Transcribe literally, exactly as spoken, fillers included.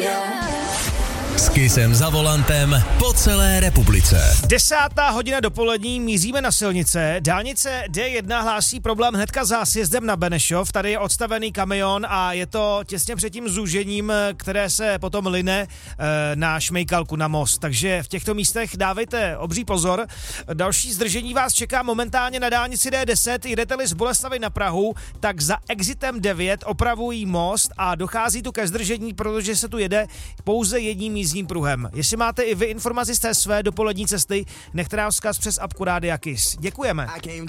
S Kissem za volantem po celé republice. Desátá hodina dopolední, míříme na silnice. Dálnice D jedna hlásí problém hnedka za sjezdem na Benešov. Tady je odstavený kamion a je to těsně před tím zúžením, které se potom line e, na Šmejkalku, na most. Takže v těchto místech dávejte obří pozor. Další zdržení vás čeká momentálně na dálnici D deset. Jdete-li z Boleslavy na Prahu, tak za exitem devět opravují most a dochází tu ke zdržení, protože se tu jede pouze jedním jízdním pruhem. Jestli máte i vy informaci z té své dopolední cesty, nechte nám vzkaz přes apku Rádia Kiss. Děkujeme.